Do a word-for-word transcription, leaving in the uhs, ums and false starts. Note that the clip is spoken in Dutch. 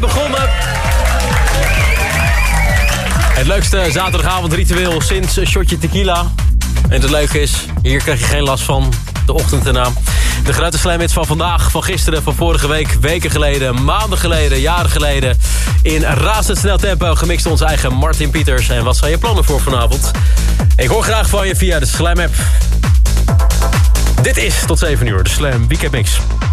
Begonnen. Het leukste zaterdagavondritueel sinds een shotje tequila. En het leuke is, hier krijg je geen last van de ochtend erna. De grote slamhits van vandaag, van gisteren, van vorige week, weken geleden, maanden geleden, jaren geleden. In razendsnel tempo gemixt onze eigen Martin Pieters. En wat zijn je plannen voor vanavond? Ik hoor graag van je via de Slam app. Dit is tot zeven uur, de Slam Weekend Mix.